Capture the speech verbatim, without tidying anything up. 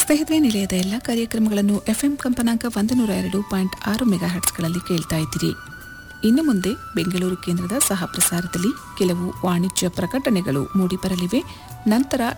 ಸ್ನೇಹಿತರೆ, ನಿಲಯದ ಎಲ್ಲ ಕಾರ್ಯಕ್ರಮಗಳನ್ನು ಎಫ್ಎಂ ಕಂಪನಾಂಕ ಒಂದು ನೂರ ಎರಡು ಪಾಯಿಂಟ್ ಆರು ಮೆಗಾ ಹರ್ಟ್ಸ್ಗಳಲ್ಲಿ ಕೇಳ್ತಾ ಇದ್ದೀರಿ. ಇನ್ನು ಮುಂದೆ ಬೆಂಗಳೂರು ಕೇಂದ್ರದ ಸಹ ಪ್ರಸಾರದಲ್ಲಿ ಕೆಲವು ವಾಣಿಜ್ಯ ಪ್ರಕಟಣೆಗಳು ಮೂಡಿಬರಲಿವೆ. ನಂತರ